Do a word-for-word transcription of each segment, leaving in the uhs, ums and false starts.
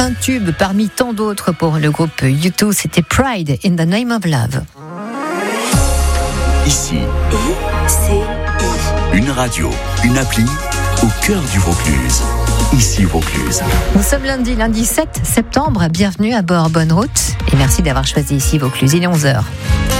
Un tube parmi tant d'autres pour le groupe U deux, c'était Pride in the Name of Love. Ici, I C I. Une radio, une appli au cœur du Vaucluse. Ici Vaucluse. Nous sommes lundi, lundi sept septembre. Bienvenue à bord, bonne route. Et merci d'avoir choisi Ici Vaucluse. Il est onze heures.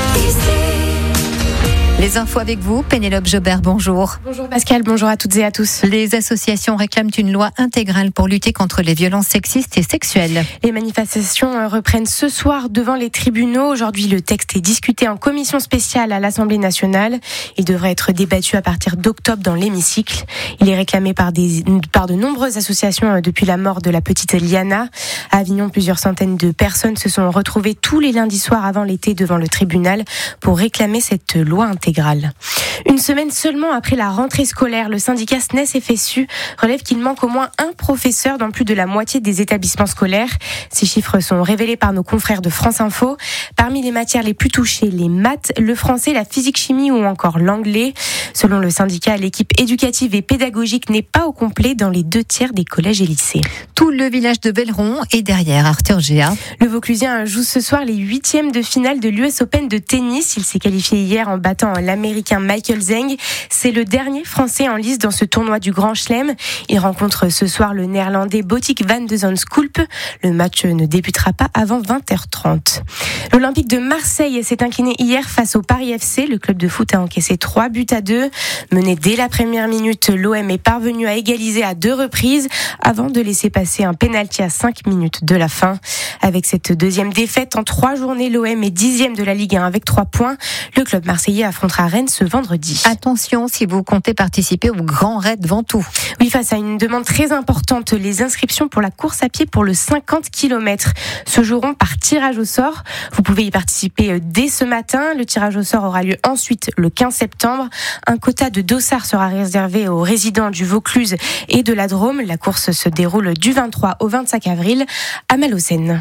Les infos avec vous, Pénélope Jobert, bonjour. Bonjour Pascal, bonjour à toutes et à tous. Les associations réclament une loi intégrale pour lutter contre les violences sexistes et sexuelles. Les manifestations reprennent ce soir devant les tribunaux. Aujourd'hui, le texte est discuté en commission spéciale à l'Assemblée nationale. Il devrait être débattu à partir d'octobre dans l'hémicycle. Il est réclamé par, des, par de nombreuses associations depuis la mort de la petite Liana. À Avignon, plusieurs centaines de personnes se sont retrouvées tous les lundis soirs avant l'été devant le tribunal pour réclamer cette loi intégrale. Une semaine seulement après la rentrée scolaire, le syndicat S N E S F S U relève qu'il manque au moins un professeur dans plus de la moitié des établissements scolaires. Ces chiffres sont révélés par nos confrères de France Info. Parmi les matières les plus touchées, les maths, le français, la physique-chimie ou encore l'anglais. Selon le syndicat, l'équipe éducative et pédagogique n'est pas au complet dans les deux tiers des collèges et lycées. Tout le village de Belleron est derrière Arthur Géa. Le Vauclusien joue ce soir les huitièmes de finale de l'U S Open de tennis. Il s'est qualifié hier en battant l'Américain Michael Zeng. C'est le dernier Français en lice dans ce tournoi du Grand Chelem. Il rencontre ce soir le Néerlandais Botic van de Zonskulp. Le match ne débutera pas avant vingt heures trente. L'Olympique de Marseille s'est incliné hier face au Paris F C. Le club de foot a encaissé trois buts à deux. Mené dès la première minute, l'O M est parvenu à égaliser à deux reprises avant de laisser passer un pénalty à cinq minutes de la fin. Avec cette deuxième défaite en trois journées, l'O M est dixième de la Ligue un avec trois points. Le club marseillais affrontera Rennes ce vendredi. Attention si vous comptez participer au Grand Raid Ventoux. Oui, face à une demande très importante, les inscriptions pour la course à pied pour le cinquante kilomètres se joueront par tirage au sort. Vous pouvez y participer dès ce matin. Le tirage au sort aura lieu ensuite le quinze septembre. Un quota de dossards sera réservé aux résidents du Vaucluse et de la Drôme. La course se déroule du vingt-trois au vingt-cinq avril à Malaucène.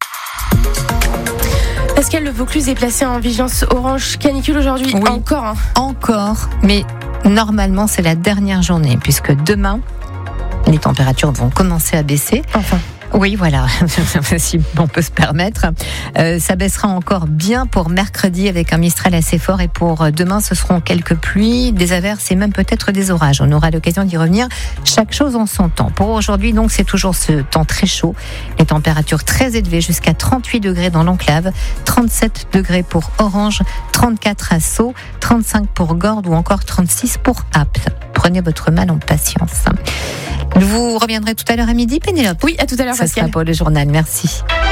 Pascal, le Vaucluse est placé en vigilance orange canicule aujourd'hui. Oui, encore. Hein. Encore, mais normalement c'est la dernière journée puisque demain les températures vont commencer à baisser. Enfin. Oui, voilà, si on peut se permettre. Euh, ça baissera encore bien pour mercredi avec un Mistral assez fort et pour demain, ce seront quelques pluies, des averses et même peut-être des orages. On aura l'occasion d'y revenir. Chaque chose en son temps. Pour aujourd'hui, donc, c'est toujours ce temps très chaud. Les températures très élevées jusqu'à trente-huit degrés dans l'enclave, trente-sept degrés pour Orange, trente-quatre à Sceaux, trente-cinq pour Gordes ou encore trente-six pour Apt. Prenez votre mal en patience. Vous reviendrez tout à l'heure à midi, Pénélope? Oui, à tout à l'heure, Pascal. Ça sera pour le journal, merci.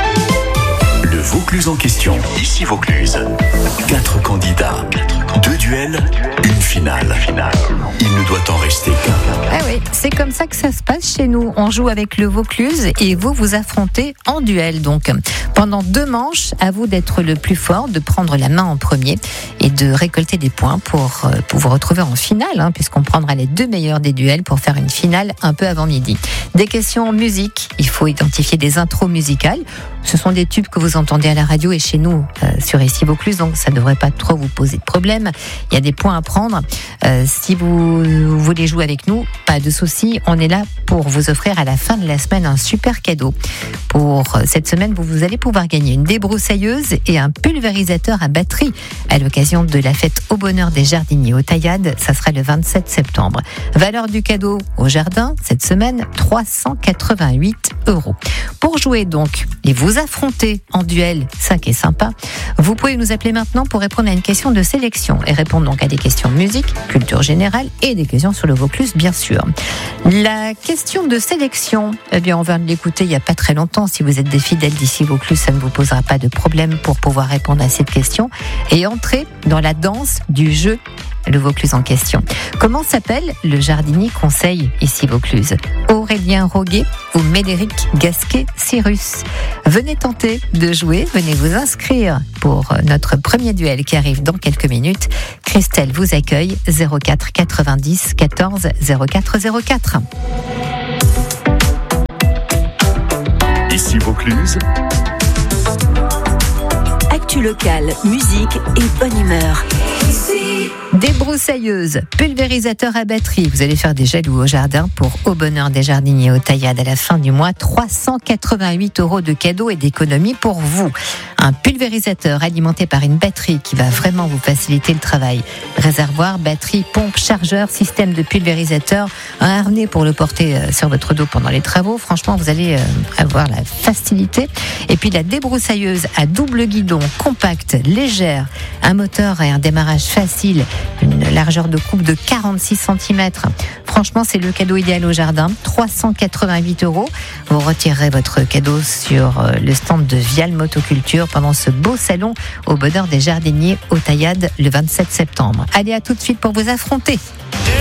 Le Vaucluse en question. Ici Vaucluse. Quatre candidats. Deux duels, une finale. Il ne doit en rester qu'un. Ah oui, c'est comme ça que ça se passe chez nous. On joue avec le Vaucluse et vous vous affrontez en duel. Donc, pendant deux manches, à vous d'être le plus fort, de prendre la main en premier et de récolter des points pour, pour vous retrouver en finale, hein, puisqu'on prendra les deux meilleurs des duels pour faire une finale un peu avant midi. Des questions en musique. Il faut identifier des intros musicales. Ce sont des tubes que vous entendez à la radio et chez nous euh, sur Ici Vaucluse, donc ça ne devrait pas trop vous poser de problème. Il y a des points à prendre. Euh, si vous voulez jouer avec nous, pas de souci. On est là pour vous offrir à la fin de la semaine un super cadeau. Pour cette semaine, vous, vous allez pouvoir gagner une débroussailleuse et un pulvérisateur à batterie à l'occasion de la fête au bonheur des jardiniers au Taillade. Ça sera le vingt-sept septembre. Valeur du cadeau au jardin cette semaine, trois cent quatre-vingt-huit euros. Pour jouer donc et vous affronter en duel, ça qui est sympa, vous pouvez nous appeler maintenant pour répondre à une question de sélection et répondre donc à des questions musique, culture générale et des questions sur le Vaucluse, bien sûr. La question de sélection, eh bien, on vient de l'écouter il n'y a pas très longtemps. Si vous êtes des fidèles d'Ici Vaucluse, ça ne vous posera pas de problème pour pouvoir répondre à cette question et entrer dans la danse du jeu. Le Vaucluse en question. Comment s'appelle le jardinier conseil Ici Vaucluse? Aurélien Roguet ou Médéric Gasquet-Cyrus? Venez tenter de jouer, venez vous inscrire pour notre premier duel qui arrive dans quelques minutes. Christelle vous accueille zéro quatre quatre-vingt-dix quatorze zéro quatre zéro quatre. Ici Vaucluse. Actu locale, musique et bonne humeur. Ici Débroussailleuse, pulvérisateur à batterie. Vous allez faire des jaloux au jardin pour Au Bonheur des Jardiniers au Taillade à la fin du mois. trois cent quatre-vingt-huit euros de cadeaux et d'économies pour vous. Un pulvérisateur alimenté par une batterie qui va vraiment vous faciliter le travail. Réservoir, batterie, pompe, chargeur, système de pulvérisateur, un harnais pour le porter sur votre dos pendant les travaux. Franchement, vous allez avoir la facilité. Et puis la débroussailleuse à double guidon, compacte, légère, un moteur et un démarrage facile, une largeur de coupe de quarante-six centimètres. Franchement, c'est le cadeau idéal au jardin. trois cent quatre-vingt-huit euros. Vous retirerez votre cadeau sur le stand de Vial Motoculture pendant ce beau salon Au Bonheur des Jardiniers au Taillade le vingt-sept septembre. Allez, à tout de suite pour vous affronter.